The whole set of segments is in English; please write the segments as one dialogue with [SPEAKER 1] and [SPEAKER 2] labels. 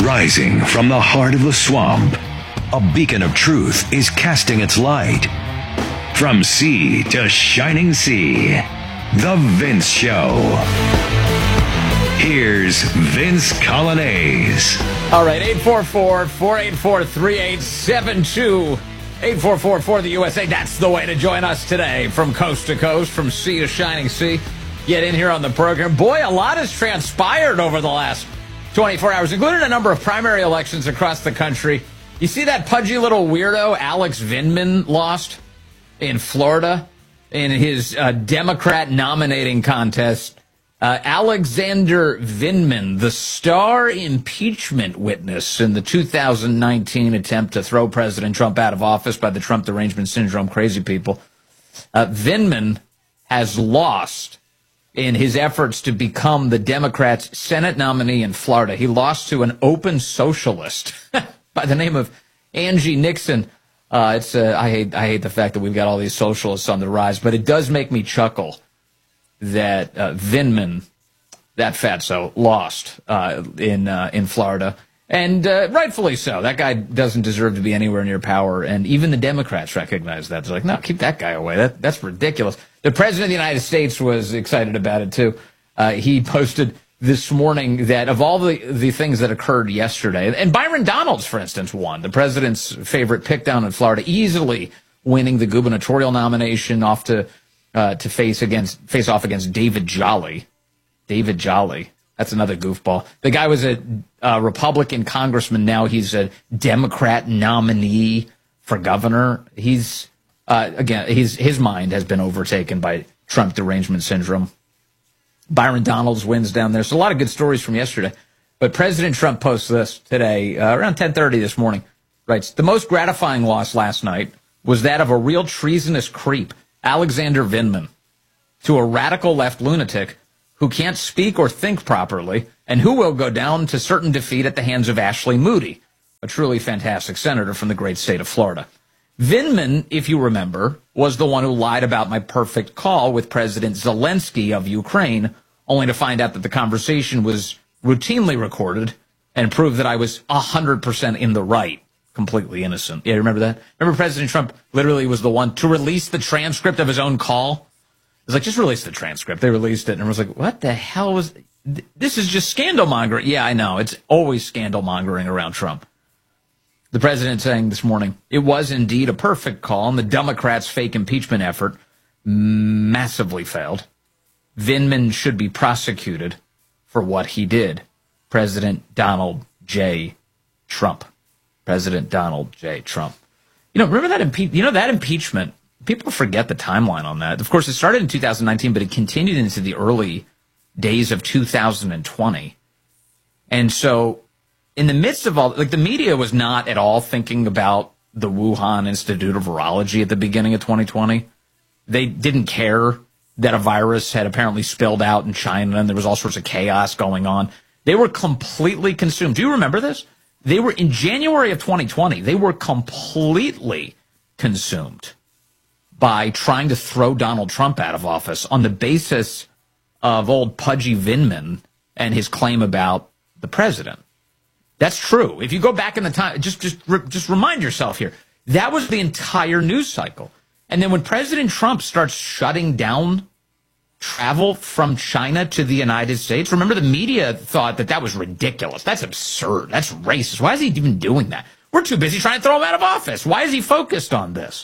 [SPEAKER 1] Rising from the heart of the swamp, a beacon of truth is casting its light. From sea to shining sea, The Vince Show. Here's Vince Coglianese.
[SPEAKER 2] All right, 844-484-3872. 844 for the USA. That's the way to join us today from coast to coast, from sea to shining sea. Get in here on the program. Boy, a lot has transpired over the last 24 hours, including a number of primary elections across the country. You see that pudgy little weirdo Alex Vindman lost in Florida in his Democrat nominating contest. Alexander Vindman, the star impeachment witness in the 2019 attempt to throw President Trump out of office by the Trump derangement syndrome crazy people. Vindman has lost in his efforts to become the Democrats' Senate nominee in Florida. He lost to an open socialist by the name of Angie Nixon. I hate the fact that we've got all these socialists on the rise, but it does make me chuckle that Vindman, that fatso, lost in Florida, and rightfully so. That guy doesn't deserve to be anywhere near power, and even the Democrats recognize that. They're like, no, keep that guy away. That's ridiculous. The President of the United States was excited about it, too. He posted this morning that of all the things that occurred yesterday, and Byron Donalds, for instance, won, the president's favorite pick down in Florida, easily winning the gubernatorial nomination off to face off against David Jolly. David Jolly. That's another goofball. The guy was a Republican congressman. Now he's a Democrat nominee for governor. His mind has been overtaken by Trump derangement syndrome. Byron Donalds wins down there. So a lot of good stories from yesterday. But President Trump posts this today, around 10:30 this morning, writes, the most gratifying loss last night was that of a real treasonous creep, Alexander Vindman, to a radical left lunatic who can't speak or think properly and who will go down to certain defeat at the hands of Ashley Moody, a truly fantastic senator from the great state of Florida. Vindman, if you remember, was the one who lied about my perfect call with President Zelensky of Ukraine, only to find out that the conversation was routinely recorded and proved that I was 100% in the right. Completely innocent. Yeah, remember that? Remember President Trump literally was the one to release the transcript of his own call? It was like, just release the transcript. They released it, and I was like, what the hell was... This is just scandal mongering. Yeah, I know. It's always scandal mongering around Trump. The president saying this morning, it was indeed a perfect call, and the Democrats' fake impeachment effort massively failed. Vindman should be prosecuted for what he did. President Donald J. Trump. President Donald J. Trump. You know, remember that that impeachment? People forget the timeline on that. Of course, it started in 2019, but it continued into the early days of 2020. And so, in the midst of all, like, the media was not at all thinking about the Wuhan Institute of Virology at the beginning of 2020. They didn't care that a virus had apparently spilled out in China and there was all sorts of chaos going on. They were completely consumed. Do you remember this? They were, in January of 2020, they were completely consumed by trying to throw Donald Trump out of office on the basis of old pudgy Vindman and his claim about the president. That's true. If you go back in the time, just remind yourself here, that was the entire news cycle. And then when President Trump starts shutting down travel from China to the United States, remember the media thought that was ridiculous. That's absurd. That's racist. Why is he even doing that? We're too busy trying to throw him out of office. Why is he focused on this?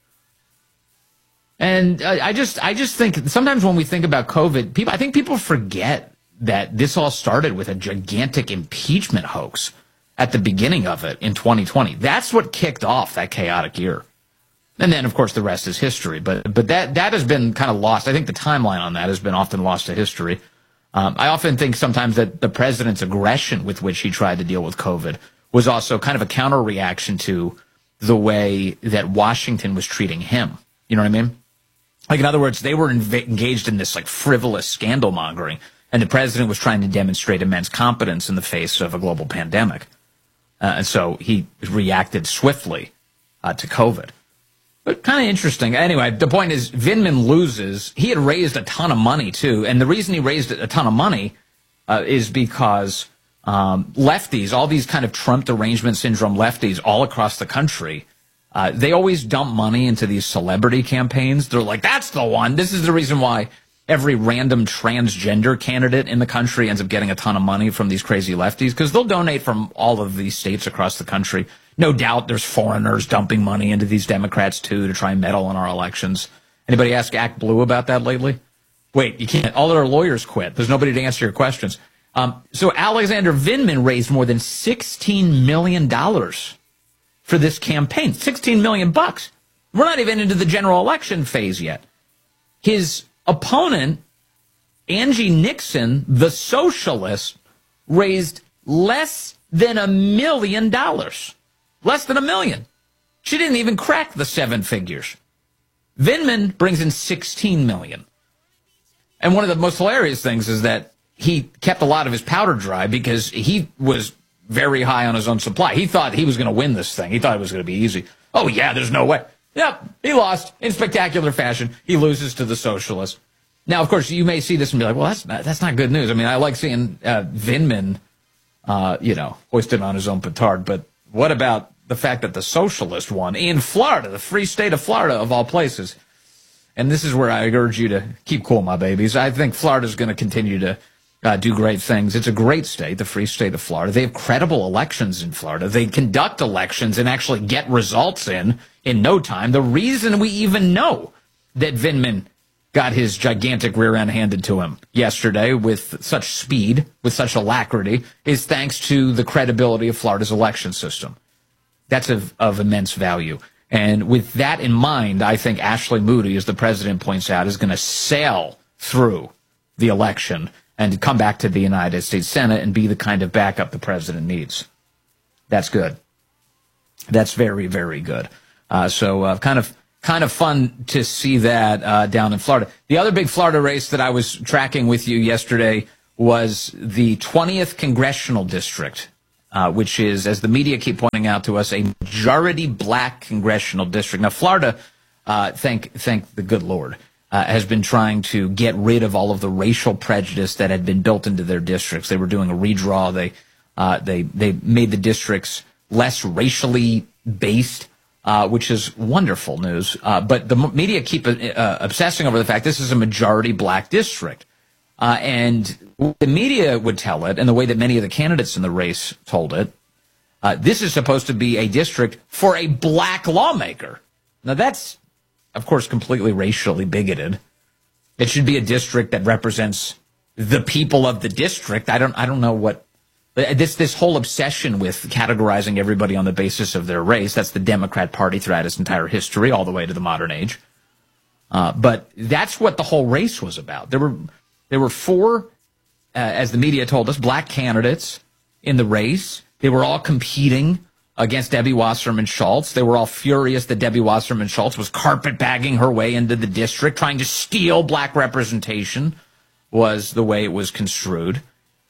[SPEAKER 2] And I just think sometimes when we think about COVID, I think people forget that this all started with a gigantic impeachment hoax at the beginning of it in 2020. That's what kicked off that chaotic year. And then, of course, the rest is history. But that has been kind of lost. I think the timeline on that has been often lost to history. I often think sometimes that the president's aggression with which he tried to deal with COVID was also kind of a counter reaction to the way that Washington was treating him. You know what I mean? Like, in other words, they were engaged in this, like, frivolous scandal mongering, and the president was trying to demonstrate immense competence in the face of a global pandemic. And so he reacted swiftly to COVID. But kind of interesting. Anyway, the point is, Vindman loses. He had raised a ton of money, too. And the reason he raised a ton of money is because lefties, all these kind of Trump derangement syndrome lefties all across the country, they always dump money into these celebrity campaigns. They're like, that's the one. This is the reason why every random transgender candidate in the country ends up getting a ton of money from these crazy lefties, because they'll donate from all of these states across the country. No doubt there's foreigners dumping money into these Democrats, too, to try and meddle in our elections. Anybody ask Act Blue about that lately? Wait, you can't. All their lawyers quit. There's nobody to answer your questions. So Alexander Vindman raised more than $16 million for this campaign. $16 million bucks. We're not even into the general election phase yet. His opponent, Angie Nixon, the socialist, raised less than $1 million. Less than $1 million. She didn't even crack the 7 figures. Vindman brings in $16 million. And one of the most hilarious things is that he kept a lot of his powder dry because he was very high on his own supply. He thought he was going to win this thing. He thought it was going to be easy. Oh, yeah, there's no way. Yep, he lost in spectacular fashion. He loses to the socialists. Now, of course, you may see this and be like, well, that's not good news. I mean, I like seeing Vindman, hoisted on his own petard. But what about the fact that the socialist won in Florida, the free state of Florida, of all places? And this is where I urge you to keep cool, my babies. I think Florida's going to continue to do great things. It's a great state, the free state of Florida. They have credible elections in Florida. They conduct elections and actually get results in no time. The reason we even know that Vindman got his gigantic rear end handed to him yesterday with such speed, with such alacrity, is thanks to the credibility of Florida's election system. That's of immense value. And with that in mind, I think Ashley Moody, as the president points out, is going to sail through the election and come back to the United States Senate and be the kind of backup the president needs. That's good. That's very, very good. So kind of fun to see that down in Florida. The other big Florida race that I was tracking with you yesterday was the 20th congressional district, which is, as the media keep pointing out to us, a majority black congressional district. Now, Florida, thank the good Lord, has been trying to get rid of all of the racial prejudice that had been built into their districts. They were doing a redraw. They made the districts less racially based, which is wonderful news. But the media keep obsessing over the fact this is a majority black district. And the media would tell it, and the way that many of the candidates in the race told it, this is supposed to be a district for a black lawmaker. Now, that's, of course, completely racially bigoted. It should be a district that represents the people of the district. I don't know what this whole obsession with categorizing everybody on the basis of their race. That's the Democrat Party throughout its entire history, all the way to the modern age. But that's what the whole race was about. There were 4, as the media told us, black candidates in the race. They were all competing against Debbie Wasserman Schultz. They were all furious that Debbie Wasserman Schultz was carpetbagging her way into the district, trying to steal black representation, was the way it was construed.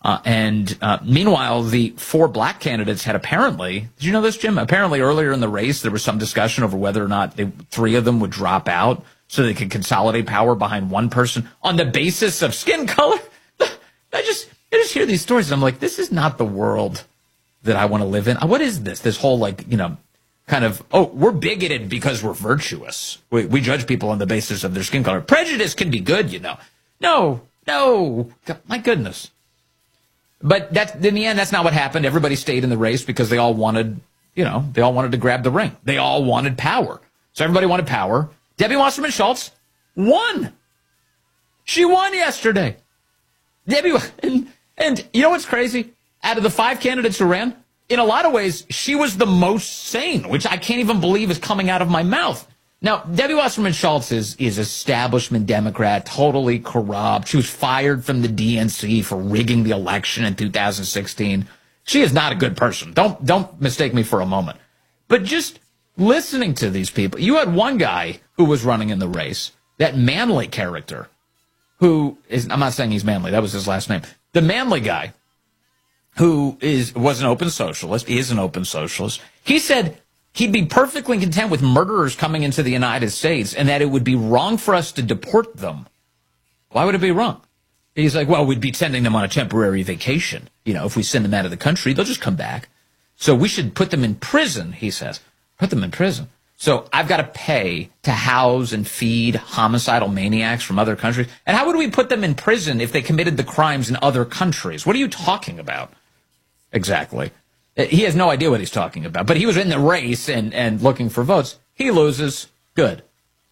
[SPEAKER 2] Meanwhile, the 4 black candidates had apparently, did you know this, Jim? Apparently earlier in the race, there was some discussion over whether or not 3 of them would drop out so they could consolidate power behind one person on the basis of skin color. I just hear these stories and I'm like, this is not the world that I want to live in. What is this? This whole kind of, we're bigoted because we're virtuous. We judge people on the basis of their skin color. Prejudice can be good, No, my goodness. But in the end, that's not what happened. Everybody stayed in the race because they all wanted to grab the ring. They all wanted power. So everybody wanted power. Debbie Wasserman Schultz won. She won yesterday. Debbie, and you know what's crazy? Out of the 5 candidates who ran, in a lot of ways, she was the most sane, which I can't even believe is coming out of my mouth. Now, Debbie Wasserman Schultz is establishment Democrat, totally corrupt. She was fired from the DNC for rigging the election in 2016. She is not a good person. Don't mistake me for a moment. But just listening to these people, you had one guy who was running in the race, that Manley character, who is, I'm not saying he's Manley, that was his last name. The Manley guy, who was an open socialist, is an open socialist. He said he'd be perfectly content with murderers coming into the United States and that it would be wrong for us to deport them. Why would it be wrong? He's like, well, we'd be sending them on a temporary vacation. You know, if we send them out of the country, they'll just come back. So we should put them in prison, he says. Put them in prison. So I've got to pay to house and feed homicidal maniacs from other countries. And how would we put them in prison if they committed the crimes in other countries? What are you talking about? Exactly. He has no idea what he's talking about. But he was in the race and looking for votes. He loses. Good.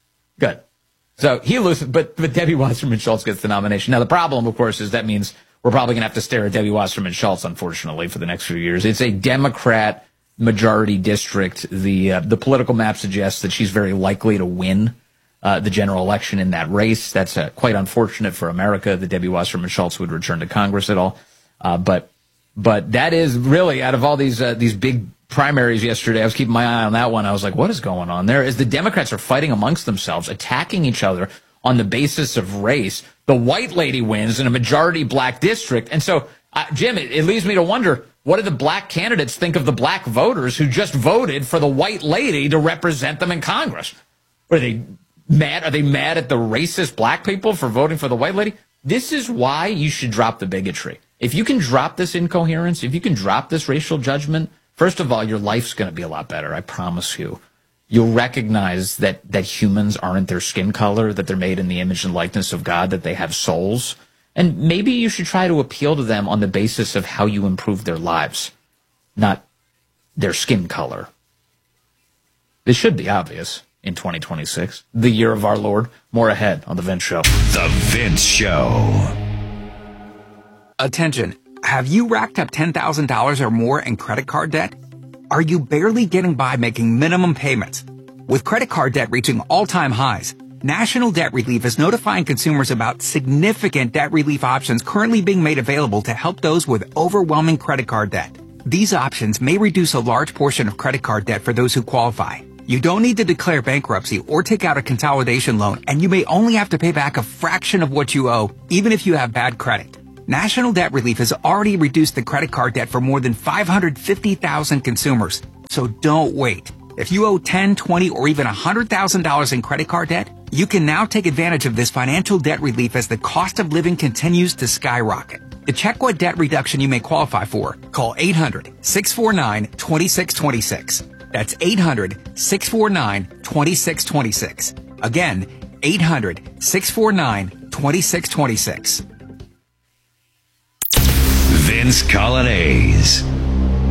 [SPEAKER 2] So he loses, but Debbie Wasserman Schultz gets the nomination. Now, the problem, of course, is that means we're probably going to have to stare at Debbie Wasserman Schultz, unfortunately, for the next few years. It's a Democrat majority district. The political map suggests that she's very likely to win the general election in that race. That's quite unfortunate for America that Debbie Wasserman Schultz would return to Congress at all. But that is really, out of all these big primaries yesterday, I was keeping my eye on that one. I was like, what is going on there? As the Democrats are fighting amongst themselves, attacking each other on the basis of race, the white lady wins in a majority black district. And so, Jim, it leads me to wonder, what do the black candidates think of the black voters who just voted for the white lady to represent them in Congress? Are they mad? Are they mad at the racist black people for voting for the white lady? This is why you should drop the bigotry. If you can drop this incoherence, if you can drop this racial judgment, first of all, your life's going to be a lot better, I promise you. You'll recognize that humans aren't their skin color, that they're made in the image and likeness of God, that they have souls. And maybe you should try to appeal to them on the basis of how you improve their lives, not their skin color. This should be obvious in 2026, the year of our Lord. More ahead on The Vince Show.
[SPEAKER 1] The Vince Show.
[SPEAKER 3] Attention. Have you racked up $10,000 or more in credit card debt? Are you barely getting by making minimum payments? With credit card debt reaching all-time highs, National Debt Relief is notifying consumers about significant debt relief options currently being made available to help those with overwhelming credit card debt. These options may reduce a large portion of credit card debt for those who qualify. You don't need to declare bankruptcy or take out a consolidation loan, and you may only have to pay back a fraction of what you owe, even if you have bad credit. National Debt Relief has already reduced the credit card debt for more than 550,000 consumers. So don't wait. If you owe $10, $20, or even $100,000 in credit card debt, you can now take advantage of this financial debt relief as the cost of living continues to skyrocket. To check what debt reduction you may qualify for, call 800-649-2626. That's 800-649-2626. Again, 800-649-2626.
[SPEAKER 1] Vince Coglianese.